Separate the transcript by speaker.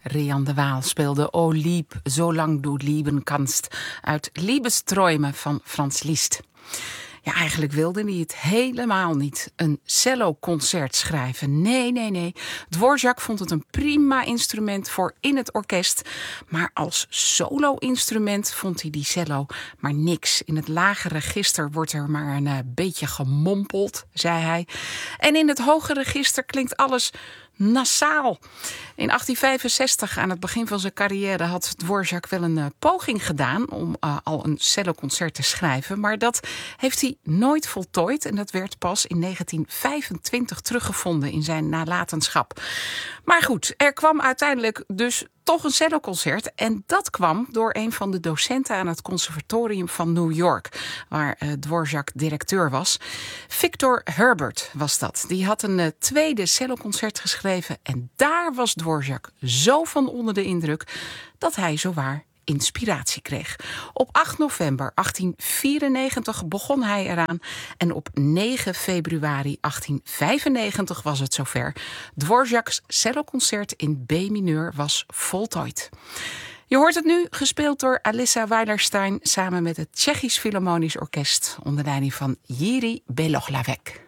Speaker 1: Rian de Waal speelde O Lieb, zolang du lieben kannst uit Liebesträume van Franz Liszt. Ja, eigenlijk wilde hij het helemaal niet, een celloconcert schrijven. Nee. Dvorak vond het een prima instrument voor in het orkest. Maar als solo-instrument vond hij die cello maar niks. In het lage register wordt er maar een beetje gemompeld, zei hij. En in het hoge register klinkt alles nasaal. In 1865, aan het begin van zijn carrière, had Dvorak wel een poging gedaan om al een celloconcert te schrijven. Maar dat heeft hij nooit voltooid en dat werd pas in 1925 teruggevonden in zijn nalatenschap. Maar goed, er kwam uiteindelijk dus toch een celloconcert. En dat kwam door een van de docenten aan het conservatorium van New York, waar Dvorak directeur was. Victor Herbert was dat. Die had een tweede celloconcert geschreven en daar was Dvorak zo van onder de indruk dat hij zowaar inspiratie kreeg. Op 8 november 1894 begon hij eraan en op 9 februari 1895 was het zover. Dvorak's celloconcert in B-mineur was voltooid. Je hoort het nu, gespeeld door Alissa Weilerstein samen met het Tsjechisch Philharmonisch Orkest onder leiding van Jiří Belohlavek.